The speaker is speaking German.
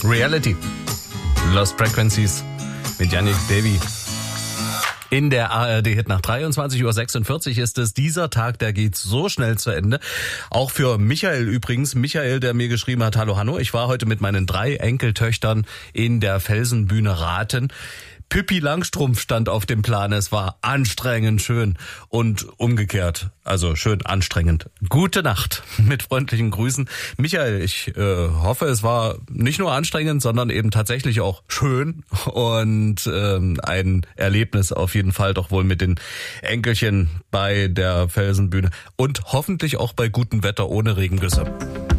Reality. Lost Frequencies mit Yannick Davy. In der ARD-Hit nach 23:46 Uhr ist es. Dieser Tag, der geht so schnell zu Ende. Auch für Michael übrigens. Michael, der mir geschrieben hat, hallo Hanno, ich war heute mit meinen 3 Enkeltöchtern in der Felsenbühne Raten. Pippi Langstrumpf stand auf dem Plan. Es war anstrengend schön und umgekehrt. Also schön anstrengend. Gute Nacht. Mit freundlichen Grüßen. Michael, ich hoffe, es war nicht nur anstrengend, sondern eben tatsächlich auch schön und ein Erlebnis auf jeden Fall doch wohl mit den Enkelchen bei der Felsenbühne und hoffentlich auch bei gutem Wetter ohne Regengüsse.